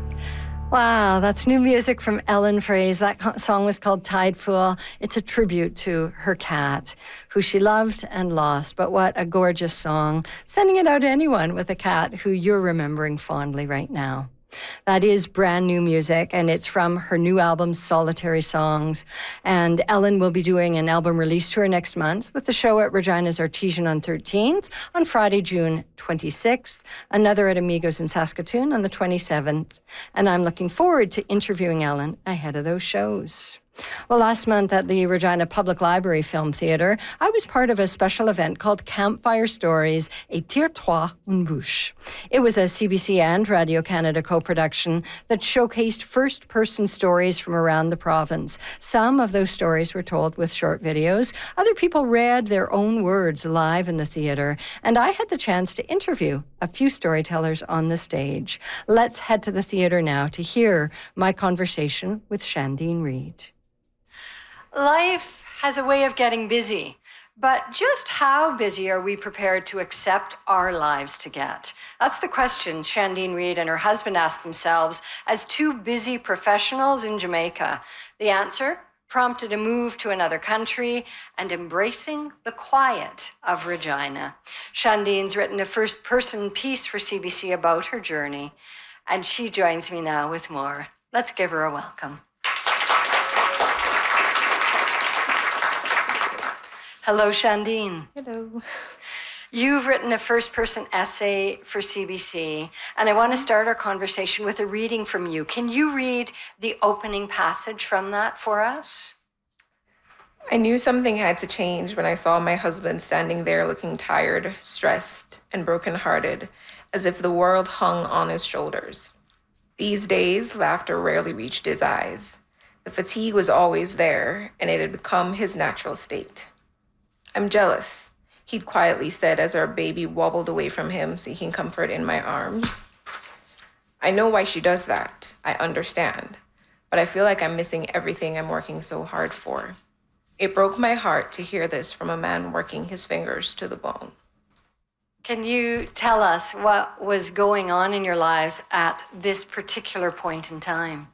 Wow, that's new music from Ellen Fraze. That song was called Tide Fool. It's a tribute to her cat, who she loved and lost. But what a gorgeous song. Sending it out to anyone with a cat who you're remembering fondly right now. That is brand new music, and it's from her new album, Solitary Songs. And Ellen will be doing an album release tour next month with the show at Regina's Artesian on 13th on Friday, June 26th, another at Amigos in Saskatoon on the 27th. And I'm looking forward to interviewing Ellen ahead of those shows. Well, last month at the Regina Public Library Film Theatre, I was part of a special event called Campfire Stories, et tire-toi une bouche. It was a CBC and Radio-Canada co-production that showcased first-person stories from around the province. Some of those stories were told with short videos. Other people read their own words live in the theatre, and I had the chance to interview a few storytellers on the stage. Let's head to the theatre now to hear my conversation with Shandeen Reid. Life has a way of getting busy, but just how busy are we prepared to accept our lives to get? That's the question Shandeen Reid and her husband asked themselves as two busy professionals in Jamaica. The answer prompted a move to another country and embracing the quiet of Regina. Shandeen's written a first-person piece for CBC about her journey, and she joins me now with more. Let's give her a welcome. Hello, Shandeen. Hello. You've written a first-person essay for CBC, and I want to start our conversation with a reading from you. Can you read the opening passage from that for us? I knew something had to change when I saw my husband standing there looking tired, stressed, and brokenhearted, as if the world hung on his shoulders. These days, laughter rarely reached his eyes. The fatigue was always there, and it had become his natural state. "I'm jealous," he'd quietly said as our baby wobbled away from him, seeking comfort in my arms. "I know why she does that. I understand. But I feel like I'm missing everything I'm working so hard for." It broke my heart to hear this from a man working his fingers to the bone. Can you tell us what was going on in your lives at this particular point in time?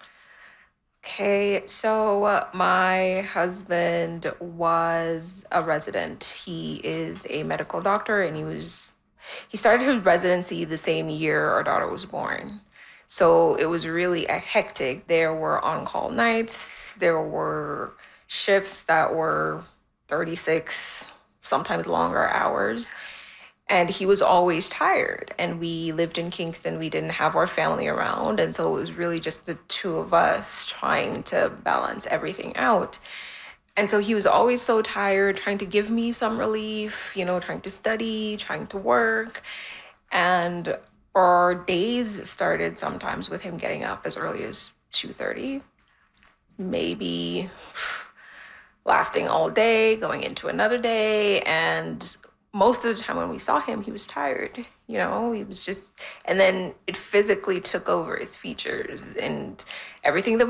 Okay, so my husband was a resident. He is a medical doctor, and he started his residency the same year our daughter was born. So it was really hectic. There were on-call nights. There were shifts that were 36, sometimes longer hours. And he was always tired. And we lived in Kingston. We didn't have our family around. And so it was really just the two of us trying to balance everything out. And so he was always so tired, trying to give me some relief, trying to study, trying to work. And our days started sometimes with him getting up as early as 2:30, maybe lasting all day, going into another day. And most of the time when we saw him, he was tired, he was just, and then it physically took over his features and everything that